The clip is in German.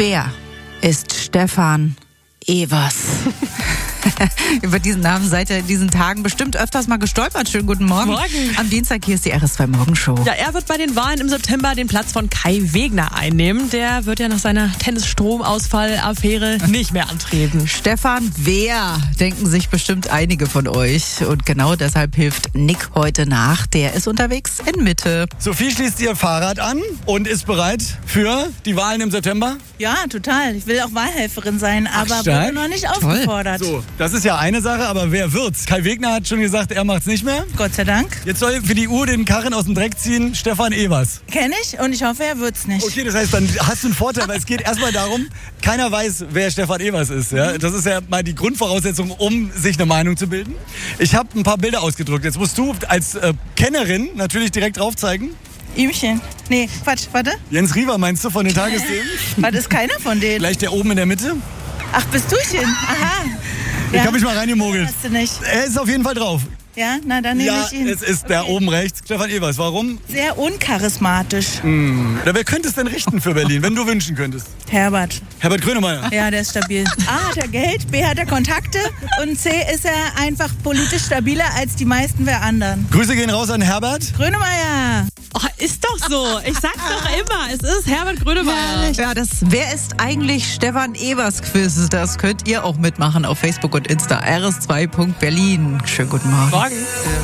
Wer ist Stefan Evers? Über diesen Namen seid ihr in diesen Tagen bestimmt öfters mal gestolpert. Schönen guten Morgen. Morgen. Am Dienstag hier ist die RS2 Morgenshow. Ja, er wird bei den Wahlen im September den Platz von Kai Wegner einnehmen. Der wird ja nach seiner Tennisstromausfall-Affäre nicht mehr antreten. Stefan Wer, denken sich bestimmt einige von euch. Und genau deshalb hilft Nick heute nach. Der ist unterwegs in Mitte. Sophie schließt ihr Fahrrad an und ist bereit für die Wahlen im September. Ja, total. Ich will auch Wahlhelferin sein, aber stark. wurde noch nicht aufgefordert. So, das ist ja eine Sache, aber wer wird's? Kai Wegner hat schon gesagt, er macht's nicht mehr. Gott sei Dank. Jetzt soll für die U den Karren aus dem Dreck ziehen Stefan Evers. Kenn ich und ich hoffe, er wird's nicht. Okay, das heißt, dann hast du einen Vorteil, weil es geht erstmal darum, keiner weiß, wer Stefan Evers ist. Ja? Das ist ja mal die Grundvoraussetzung, um sich eine Meinung zu bilden. Ich habe ein paar Bilder ausgedruckt. Jetzt musst du als Kennerin natürlich direkt drauf zeigen. Ihmchen. Nee, Quatsch, warte. Jens Riewer meinst du von den Tagesthemen? Was ist keiner von denen? Vielleicht der oben in der Mitte? Ach, bist duchen? Aha. Ich habe mich mal reingemogelt. Hast du nicht. Er ist auf jeden Fall drauf. Ja, na dann nehme Ja, ich ihn. es ist der oben rechts, Stefan Evers. Warum? Sehr uncharismatisch. Oder wer könnte es denn richten für Berlin, wenn du wünschen könntest? Herbert. Herbert Grönemeyer. Ja, der ist stabil. A hat er Geld, B hat er Kontakte und C ist er einfach politisch stabiler als die meisten der anderen. Grüße gehen raus an Herbert. Grönemeyer. Oh, ist doch so. Ich sag's doch immer. Es ist Herbert Grönemeyer. Ja, das Wer ist eigentlich Stefan Evers Quiz? Das könnt ihr auch mitmachen auf Facebook und Insta. rs2.berlin. Schönen guten Morgen. Morgen.